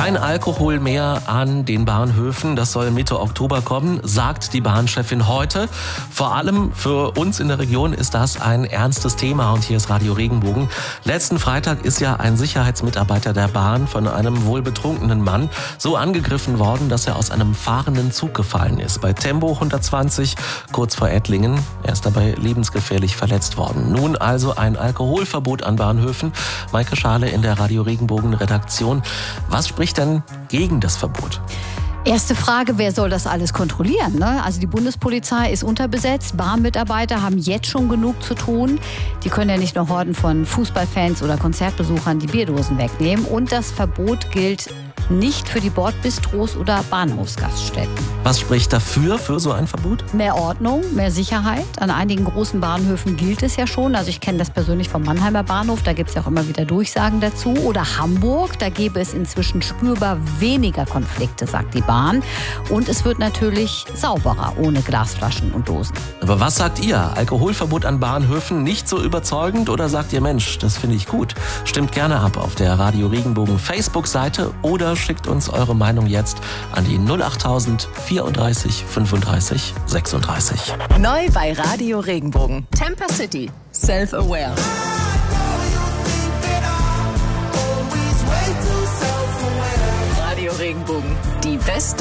Kein Alkohol mehr an den Bahnhöfen, das soll Mitte Oktober kommen, sagt die Bahnchefin heute. Vor allem für uns in der Region ist das ein ernstes Thema und hier ist Radio Regenbogen. Letzten Freitag ist ja ein Sicherheitsmitarbeiter der Bahn von einem wohl betrunkenen Mann so angegriffen worden, dass er aus einem fahrenden Zug gefallen ist. Bei Tempo 120 kurz vor Ettlingen. Er ist dabei lebensgefährlich verletzt worden. Nun also ein Alkoholverbot an Bahnhöfen. Maike Schale in der Radio Regenbogen Redaktion. Was spricht denn gegen das Verbot? Erste Frage, wer soll das alles kontrollieren? Ne? Also die Bundespolizei ist unterbesetzt, Bahnmitarbeiter haben jetzt schon genug zu tun. Die können ja nicht nur Horden von Fußballfans oder Konzertbesuchern die Bierdosen wegnehmen. Und das Verbot gilt nicht für die Bordbistros oder Bahnhofsgaststätten. Was spricht dafür, für so ein Verbot? Mehr Ordnung, mehr Sicherheit. An einigen großen Bahnhöfen gilt es ja schon. Also ich kenne das persönlich vom Mannheimer Bahnhof, da gibt es ja auch immer wieder Durchsagen dazu. Oder Hamburg, da gäbe es inzwischen spürbar weniger Konflikte, sagt die Bahn. Und es wird natürlich sauberer, ohne Glasflaschen und Dosen. Aber was sagt ihr? Alkoholverbot an Bahnhöfen nicht so überzeugend oder sagt ihr, Mensch, das finde ich gut? Stimmt gerne ab auf der Radio Regenbogen Facebook-Seite oder schickt uns eure Meinung jetzt an die 08000 34 35 36. Neu bei Radio Regenbogen. Temper City. Self-aware. Radio Regenbogen. Die beste